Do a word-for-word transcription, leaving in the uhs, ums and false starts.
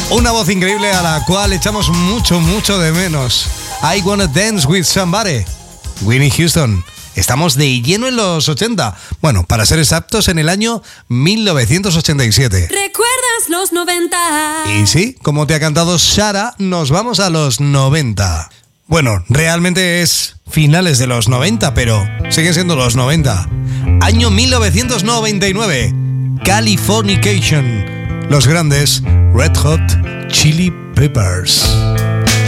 Una voz increíble a la cual echamos mucho, mucho de menos. I Wanna Dance With Somebody, Whitney Houston. Estamos de lleno en los ochenta. Bueno, para ser exactos, en el año mil novecientos ochenta y siete. ¿Recuerdas los noventa? Y sí, como te ha cantado Sara, nos vamos a los noventa. Bueno, realmente es finales de los noventa, pero siguen siendo los noventa. Año mil novecientos noventa y nueve. Californication. Los grandes Red Hot Chili Peppers.